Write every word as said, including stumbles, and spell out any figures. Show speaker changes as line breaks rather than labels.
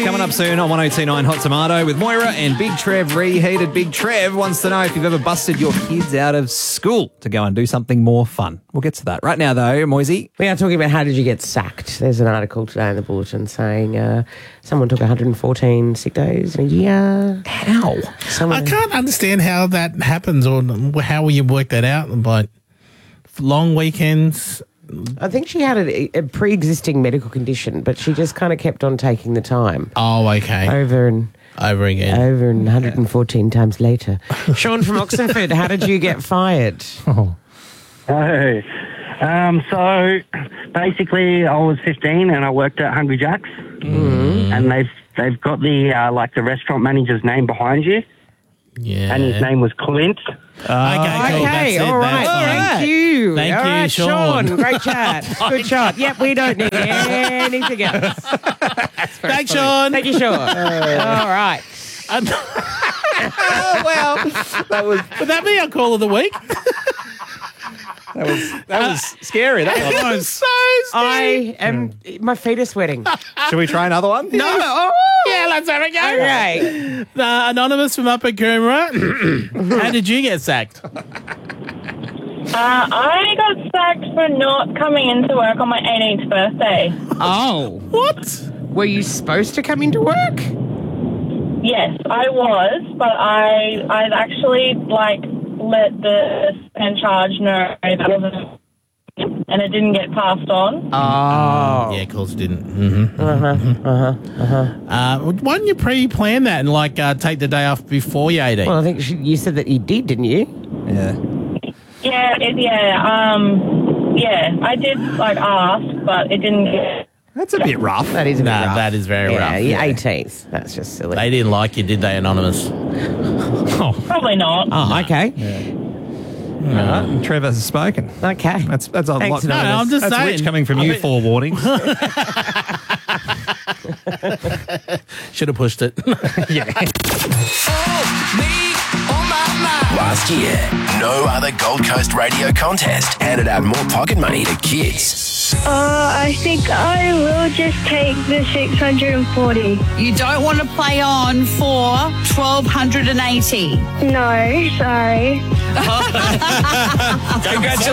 coming up soon on one oh two nine Hot Tomato with Moira and Big Trev Reheated. Big Trev wants to know if you've ever busted your kids out of school to go and do something more fun. We'll get to that. Right now, though, Moisey.
We are talking about how did you get sacked. There's an article today in the Bulletin saying uh, someone took one hundred fourteen sick days in a year.
How?
Someone
I can't understand how that happens or how you work that out. Like long weekends.
I think she had a, a pre-existing medical condition, but she just kind of kept on taking the time.
Oh, okay.
Over and
over again.
Over and one hundred fourteen times later. Sean from Oxenford, how did you get fired?
Oh.
Oh, um, so basically I was fifteen and I worked at Hungry Jack's,
Mm.
and they've they've got the uh, like the restaurant manager's name behind you,
Yeah.
and his name was Clint.
Okay, cool.
Okay,
That's it.
all right.
That's fine.
Thank you.
Thank
all
you,
right,
Sean.
Great chat. Good shot. Yep, we don't need anything else.
Thanks, Sean.
Thank you, Sean. all right.
Oh, well, that was
Would that be our call of the week?
that was that was scary. That
That
was.
was so scary.
I am. My feet are sweating.
Should we try another one?
No. Oh.
Yeah, let's have a go.
Okay.
Uh, Anonymous from Upper Coomera. How did you get sacked?
Uh, I got sacked for not coming into work on my eighteenth birthday.
Oh.
What?
Were you supposed to come into work?
Yes, I was, but I I'd actually like let the in charge know that wasn't, and it didn't get passed on.
Oh.
Yeah, of course it didn't. Mm-hmm.
Uh-huh, uh-huh, uh-huh.
Uh, why didn't you pre-plan that and like uh, take the day off before your eighteen?
Well, I think she, you said that you did, didn't you?
Yeah.
Yeah, it, yeah, um, yeah, I did like ask, but it didn't get.
That's a bit rough.
That is a bit
Nah,
rough.
that is very
yeah,
rough.
Your
Yeah.
eighteenth. That's just silly.
They didn't like you, did they, Anonymous?
Probably not.
Oh, okay.
All right. Trevor has spoken.
Okay.
That's that's a
Thanks,
lot.
No,
I'm just
that's
saying.
rich coming from
I
you.
mean-
Four warnings.
Should have pushed it.
Last year, no other Gold Coast radio contest handed out more pocket money to kids.
Uh, I think I will just take the six hundred forty.
You don't want to play on for twelve eighty.
No, sorry.
Congratulations.